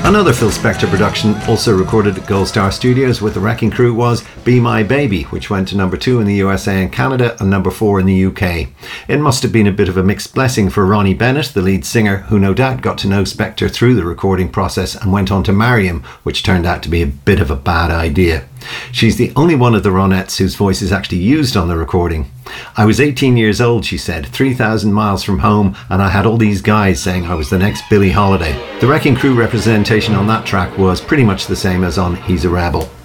Another Phil Spector production, also recorded at Gold Star Studios with the Wrecking Crew, was Be My Baby, which went to number 2 in the USA and Canada and number 4 in the UK. It must have been a bit of a mixed blessing for Ronnie Bennett, the lead singer, who no doubt got to know Spector through the recording process and went on to marry him, which turned out to be a bit of a bad idea. She's the only one of the Ronettes whose voice is actually used on the recording. I was 18 years old, she said, 3,000 miles from home, and I had all these guys saying I was the next Billie Holiday. The Wrecking Crew representation on that track was pretty much the same as on He's a Rebel.